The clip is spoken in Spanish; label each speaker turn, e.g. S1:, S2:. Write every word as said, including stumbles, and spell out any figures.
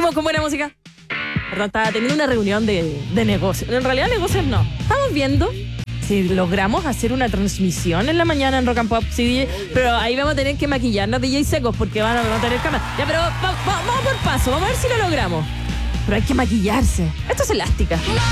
S1: Seguimos con buena música. Perdón, estaba teniendo una reunión de, de negocios. En realidad negocios no. Estamos viendo si logramos hacer una transmisión en la mañana en Rock and Pop. Sí, pero ahí vamos a tener que maquillarnos D J secos porque van a no tener cámara. Ya, pero va, va, vamos por paso. Vamos a ver si lo logramos. Pero hay que maquillarse. Esto es elástica.